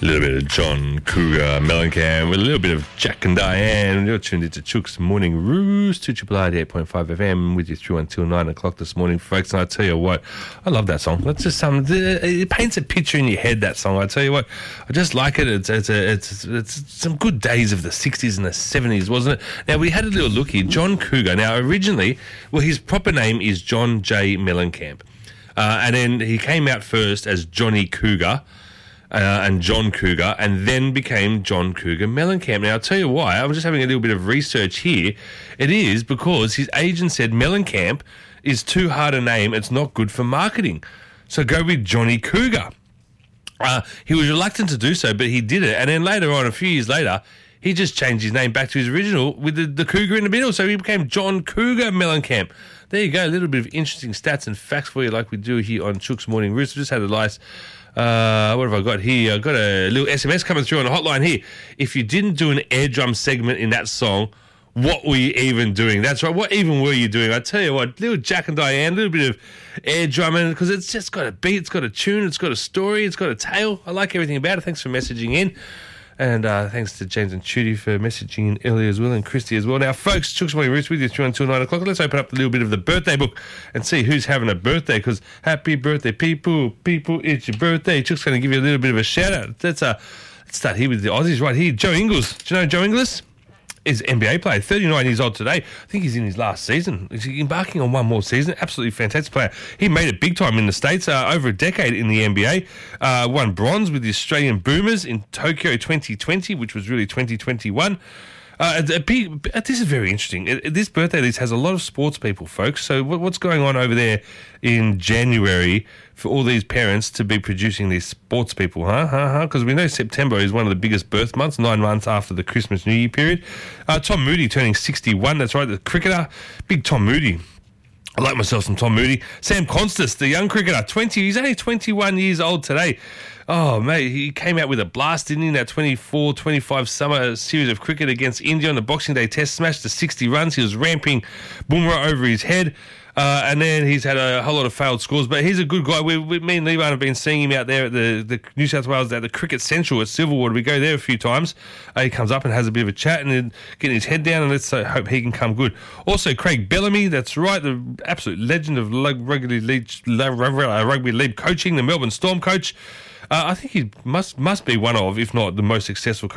A little bit of John Cougar Mellencamp with a little bit of Jack and Diane. You're tuned into Chook's Morning Roost, 288.5 FM with you through until 9 o'clock this morning, folks. And I tell you what, I love that song. That's just it paints a picture in your head, that song. I tell you what, I just like it. It's some good days of the 60s and the 70s, wasn't it? Now, we had a little look here. John Cougar. Now, originally, well, his proper name is John J. Mellencamp. And then he came out first as Johnny Cougar. And John Cougar, and then became John Cougar Mellencamp. Now, I'll tell you why. I'm just having a little bit of research here. It is because his agent said Mellencamp is too hard a name. It's not good for marketing. So go with Johnny Cougar. He was reluctant to do so, but he did it. And then later on, a few years later, he just changed his name back to his original with the cougar in the middle. So he became John Cougar Mellencamp. There you go. A little bit of interesting stats and facts for you like we do here on Chook's Morning Roost. Just had a nice... what have I got here? I've got a little SMS coming through on the hotline here. If you didn't do an air drum segment in that song, what were you even doing? That's right. What even were you doing? I tell you what, little Jack and Diane, a little bit of air drumming, because it's just got a beat, it's got a tune, it's got a story, it's got a tale. I like everything about it. Thanks for messaging in. And thanks to James and Trudy for messaging in earlier as well, and Christy as well. Now, folks, Chook's Morning Roost with you through until 9 o'clock. Let's open up a little bit of the birthday book and see who's having a birthday, because happy birthday, people, it's your birthday. Chook's going to give you a little bit of a shout-out. Let's start here with the Aussies right here. Joe Ingles. Do you know Joe Ingles? Is an NBA player, 39 years old today. I think he's in his last season. He's embarking on one more season. Absolutely fantastic player. He made it big time in the States, over a decade in the NBA. Won bronze with the Australian Boomers in Tokyo 2020, which was really 2021. This is very interesting. This birthday list has a lot of sports people, folks. So what's going on over there in January for all these parents to be producing these sports people, Because we know September is one of the biggest birth months, 9 months after the Christmas New Year period. Tom Moody turning 61, that's right, the cricketer. Big Tom Moody. I like myself some Tom Moody. Sam Constas, the young cricketer, he's only 21 years old today. Oh, mate, he came out with a blast, didn't he, in that 24-25 summer series of cricket against India on the Boxing Day Test, smashed to 60 runs. He was ramping Bumrah over his head. And then he's had a whole lot of failed scores, but he's a good guy. Me and Levan have been seeing him out there at the New South Wales, at the Cricket Central at Silverwater. We go there a few times. He comes up and has a bit of a chat and then getting his head down, and let's hope he can come good. Also, Craig Bellamy, that's right, the absolute legend of rugby league coaching, the Melbourne Storm coach. I think he must be one of, if not the most successful coach